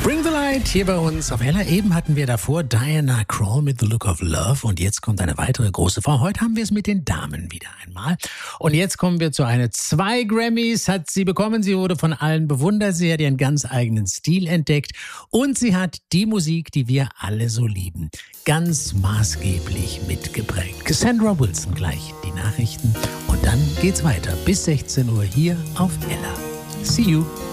Bring the Light hier bei uns auf Ella. Eben hatten wir davor Diana Krall mit The Look of Love und jetzt kommt eine weitere große Frau. Heute haben wir es mit den Damen wieder einmal. Und jetzt kommen wir zu einer. 2 Grammys hat sie bekommen. Sie wurde von allen bewundert. Sie hat ihren ganz eigenen Stil entdeckt und sie hat die Musik, die wir alle so lieben, ganz maßgeblich mitgeprägt. Cassandra Wilson gleich die Nachrichten und dann geht's weiter bis 16 Uhr hier auf Ella. See you.